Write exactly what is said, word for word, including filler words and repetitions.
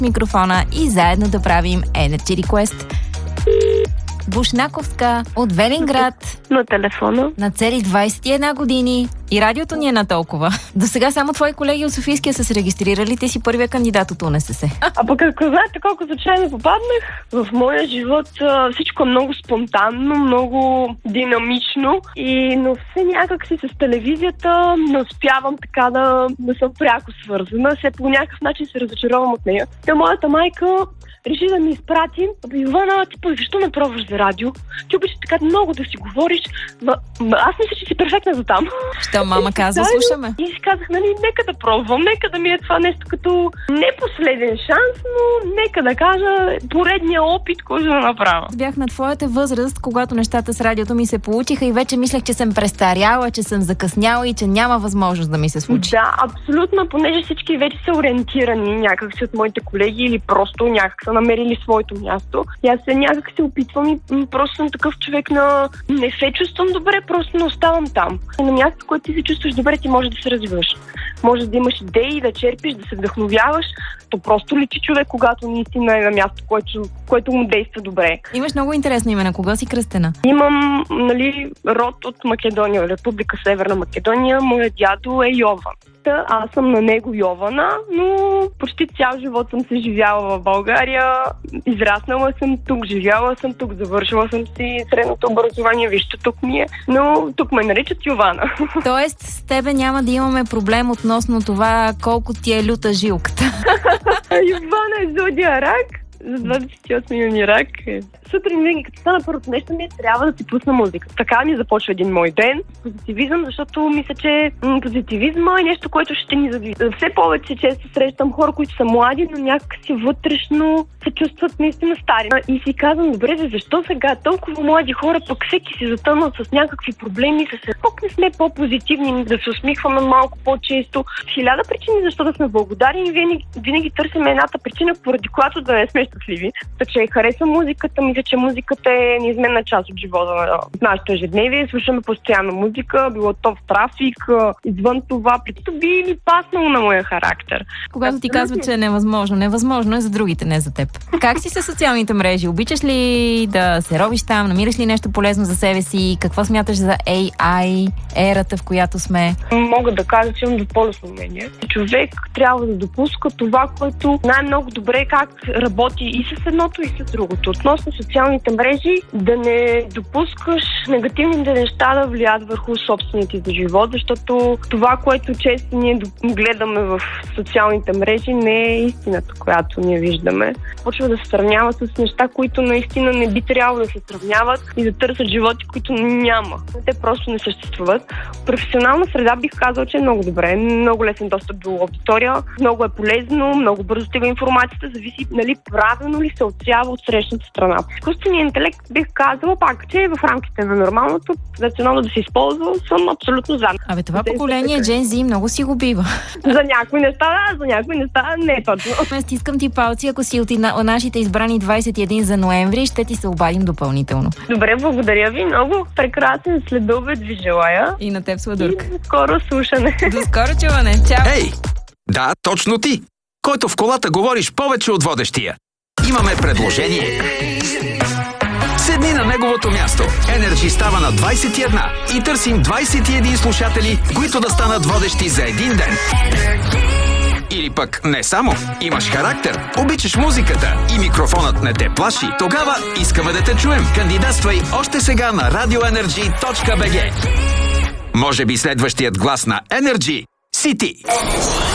микрофона и заедно да правим Energy Request. Бушнаковска от Велинград. На телефона. На цели двайсет и една години. И радиото ни е на толкова. До сега само твои колеги от Софийския са се регистрирали. Ти си първия кандидат от УНСС. А пък ако знаете колко случайно попаднах, в моя живот всичко е много спонтанно, много динамично. И но все някак си с телевизията не успявам така да, да съм пряко свързана. Все по някакъв начин се разочаровам от нея. Та моята майка реши да ми изпрати. Йована, ти пък защо не пробваш за радио? Ти обичаш така много да си говориш. Ма, ма, аз мисля, че си перфектна за там. Що мама казва, слушаме. И си казах, нали, нека да пробвам, нека да ми е това нещо като не последен шанс, но нека да кажа поредния опит, който да направя. Бях на твоята възраст, когато нещата с радиото ми се получиха и вече мислех, че съм престаряла, че съм закъсняла и че няма възможност да ми се случи. Да, абсолютно, понеже всички вече са ориентирани някакси от моите колеги или просто някак са намерили своето място. И аз се някак се опитвам и просто съм такъв човек на не се чувствам добре, просто не оставам там. На място, което ти се чувстваш добре, ти можеш да се развиваш. Може да имаш идеи, да черпиш, да се вдъхновяваш. То просто личи човек, когато наистина е на място, което, което му действа добре. Имаш много интересно име. На кого си кръстена? Имам, нали, род от Македония, Република Северна Македония. Моят дядо е Йован. Аз съм на него Йована, но почти цял живот съм се живяла в България. Израснала съм тук, живяла съм тук, завършила съм си средното образование, вижте, тук ми е. Но тук ме наричат Йована. Тоест, с тебе няма да имаме проблем относно това колко ти е люта жилката. Йована е зодия Рак. За двадесет и осми юни Рак. Сутрин винаги, като стана първото нещо ми, трябва да си пусна музика. Така ми започва един мой ден. Позитивизъм, защото мисля, че м- позитивизма е нещо, което ще ни задвижи. Все повече често срещам хора, които са млади, но някакси вътрешно се чувстват наистина стари. И си казвам, добре, защо сега толкова млади хора, пък всеки си затънат с някакви проблеми, с се пък не сме по-позитивни, да се усмихваме малко по-често. Хиляда причини защо да сме благодарни. Винаги, винаги търсим едната причина, поради която да не сме щастливи. Така че харесвам музиката, мисля, че музиката е неизменна част от живота на нашето ежедневие. Слушаме постоянно музика, било то в трафик, извън това, прито би ли паснало на моя характер. Когато ти казва, че е невъзможно, невъзможно е за другите, не за теб. Как си със социалните мрежи? Обичаш ли да се робиш там? Намираш ли нещо полезно за себе си? Какво смяташ за Ей Ай, ерата, в която сме? Мога да кажа, че имам двуполюсно мнение. Човек трябва да допуска това, което най-много добре как работи и с едното, и с другото. Относно социалните мрежи, да не допускаш негативните неща да влияят върху собствените ти живот, защото това, което често ние гледаме в социалните мрежи, не е истината, която ние виждаме. Почва да се сравнява с неща, които наистина не би трябвало да се сравняват и да търсят животи, които няма. Те просто не съществуват. Професионална среда бих казал, че е много добре. Много лесен достъп до аудитория, много е полезно, много бързо стига информацията, зависи, нали, правилно ли се отсява от срещната страна. Изкуственият интелект бих казала пак, че в рамките на нормалното, рационално да се използва, съм абсолютно за. Абе, това поколение Gen Z много си го бива. За някои неща, да, за някои неща не е точно. Стискам ти палци, ако си от нашите избрани двадесет и един за ноември, ще ти се обадим допълнително. Добре, благодаря ви много. Прекрасен следобед ви желая. И на теб, Сладурка. И до скоро слушане. До скоро чуване. Чао. Ей, да, точно ти, който в колата говориш повече от водещия. Имаме предложение. Седни на неговото място. Energy става на двадесет и една и търсим двадесет и един слушатели, които да станат водещи за един ден. Или пък не само. Имаш характер, обичаш музиката и микрофонът не те плаши. Тогава искаме да те чуем. Кандидатствай още сега на радио енерджи точка би джи. Може би следващият глас на Energy си ти.